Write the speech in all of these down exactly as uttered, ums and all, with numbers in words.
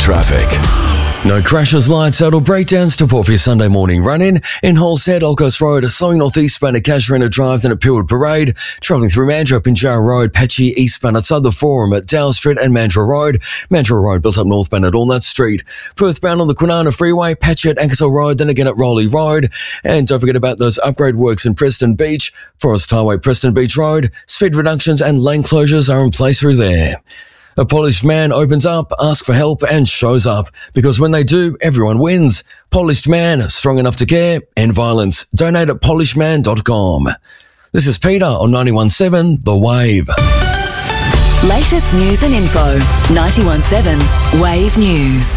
traffic. No crashes, lights out or breakdowns to report for your Sunday morning run-in. In Halstead, Old Coast Road, a slowing northeastbound at Casuarina Drive, then at Pillwood Parade. Travelling through Mandurah, Pinjarra Road, patchy eastbound outside the Forum at Dowell Street and Mandurah Road. Mandurah Road built up northbound at Walnut Street. Perth bound on the Kwinana Freeway, patchy at Ankersall Road, then again at Rowley Road. And don't forget about those upgrade works in Preston Beach. Forest Highway, Preston Beach Road. Speed reductions and lane closures are in place through there. A polished man opens up, asks for help and shows up. Because when they do, everyone wins. Polished Man, strong enough to care, end violence. Donate at polished man dot com. This is Peter on ninety-one point seven The Wave. Latest news and info. ninety-one point seven Wave News.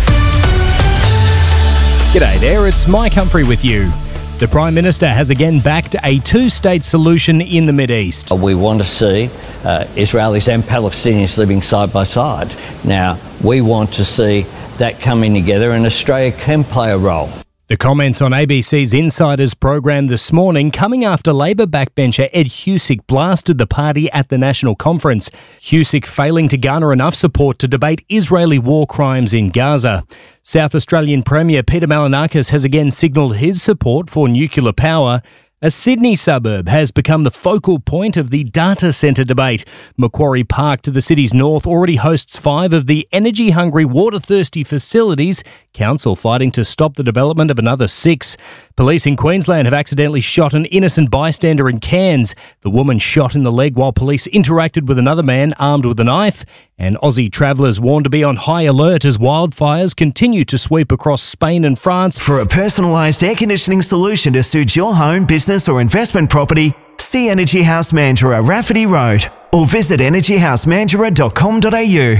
G'day there, it's Mike Humphrey with you. The Prime Minister has again backed a two-state solution in the Mideast. We want to see uh, Israelis and Palestinians living side by side. Now, we want to see that coming together, and Australia can play a role. The comments on A B C's Insiders program this morning coming after Labor backbencher Ed Husic blasted the party at the National Conference. Husic failing to garner enough support to debate Israeli war crimes in Gaza. South Australian Premier Peter Malinauskas has again signalled his support for nuclear power. A Sydney suburb has become the focal point of the data centre debate. Macquarie Park to the city's north already hosts five of the energy-hungry, water-thirsty facilities, council fighting to stop the development of another six. Police in Queensland have accidentally shot an innocent bystander in Cairns. The woman shot in the leg while police interacted with another man armed with a knife. And Aussie travellers warned to be on high alert as wildfires continue to sweep across Spain and France. For a personalised air conditioning solution to suit your home, business or investment property, see Energy House Mandurah, Rafferty Road, or visit energy house mandurah dot com dot a u.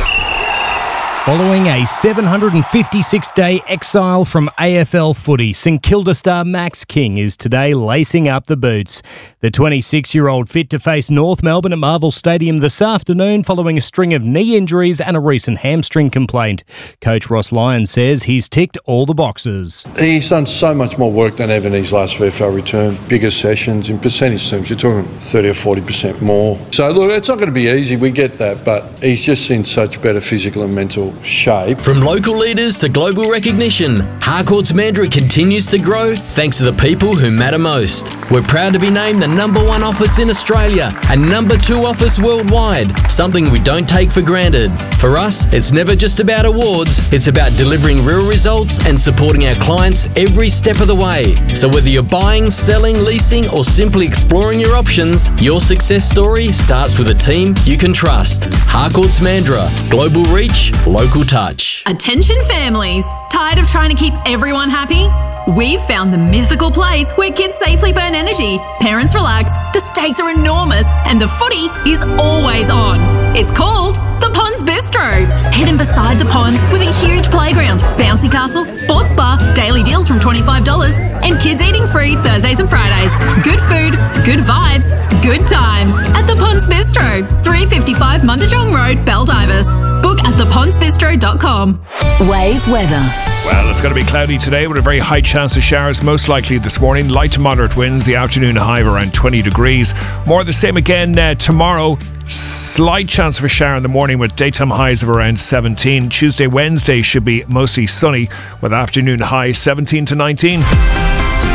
Following a seven hundred fifty-six day exile from A F L footy, St Kilda star Max King is today lacing up the boots. The twenty-six-year-old fit to face North Melbourne at Marvel Stadium this afternoon following a string of knee injuries and a recent hamstring complaint. Coach Ross Lyons says he's ticked all the boxes. He's done so much more work than ever in his last V F L return. Bigger sessions, in percentage terms, you're talking thirty or forty percent more. So look, it's not going to be easy, we get that, but he's just in such better physical and mental shape. From local leaders to global recognition, Harcourts Mandurah continues to grow thanks to the people who matter most. We're proud to be named the number one office in Australia and number two office worldwide, something we don't take for granted. For us, it's never just about awards, it's about delivering real results and supporting our clients every step of the way. So whether you're buying, selling, leasing or simply exploring your options, your success story starts with a team you can trust. Harcourts Mandurah, global reach, local touch. Attention families, tired of trying to keep everyone happy? We've found the mythical place where kids safely burn energy, parents relax, the stakes are enormous, and the footy is always on. It's called the Ponds Bistro. Hidden beside the ponds with a huge playground, bouncy castle, sports bar, daily deals from twenty-five dollars, and kids eating free Thursdays and Fridays. Good food, good vibes, good times at the Ponds Bistro, three fifty-five Mundajong Road, Baldivis. Book at the ponds bistro dot com. Wave weather. Well, it's going to be cloudy today with a very high chance of showers, most likely this morning. Light to moderate winds, the afternoon high of around twenty degrees. More of the same again uh, tomorrow. Slight chance of a shower in the morning with daytime highs of around seventeen. Tuesday, Wednesday should be mostly sunny with afternoon highs seventeen to nineteen.